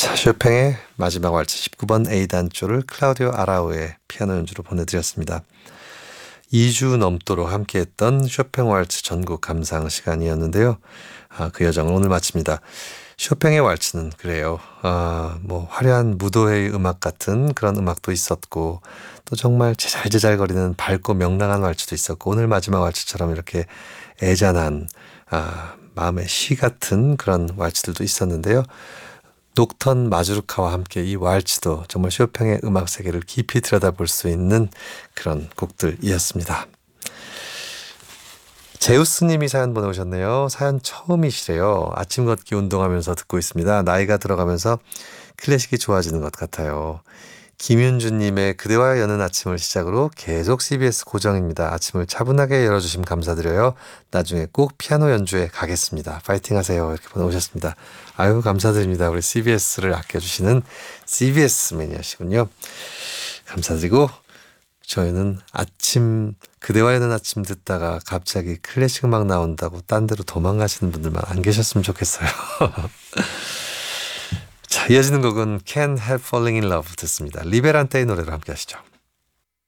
자, 쇼팽의 마지막 왈츠 19번 A단조를 클라우디오 아라우의 피아노 연주로 보내드렸습니다. 2주 넘도록 함께했던 쇼팽 왈츠 전국 감상 시간이었는데요. 그 여정을 오늘 마칩니다. 쇼팽의 왈츠는 그래요. 화려한 무도회의 음악 같은 그런 음악도 있었고 또 정말 제잘제잘거리는 밝고 명랑한 왈츠도 있었고 오늘 마지막 왈츠처럼 이렇게 애잔한 마음의 시 같은 그런 왈츠들도 있었는데요. 녹턴 마주르카와 함께 이 왈츠도 정말 쇼팽의 음악 세계를 깊이 들여다볼 수 있는 그런 곡들이었습니다. 제우스님이 사연 보내오셨네요. 사연 처음이시래요. 아침 걷기 운동하면서 듣고 있습니다. 나이가 들어가면서 클래식이 좋아지는 것 같아요. 김윤주님의 그대와 여는 아침을 시작으로 계속 CBS 고정입니다. 아침을 차분하게 열어주심 감사드려요. 나중에 꼭 피아노 연주에 가겠습니다. 파이팅 하세요. 이렇게 보내오셨습니다. 아유 감사드립니다. 우리 CBS를 아껴주시는 CBS 매니아시군요. 감사드리고 저희는 그대와 여는 아침 듣다가 갑자기 클래식 음악 나온다고 딴 데로 도망가시는 분들만 안 계셨으면 좋겠어요. 자, 이어지는 곡은 Can't Help Falling in Love 듣습니다. 리베란테의 노래로 함께 하시죠.